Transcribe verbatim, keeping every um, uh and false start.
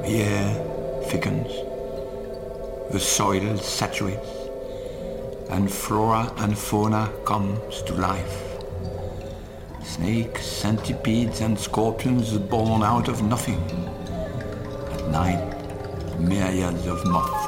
The air thickens, the soil saturates, and flora and fauna comes to life. Snakes, centipedes and scorpions born out of nothing. At night, myriads of moths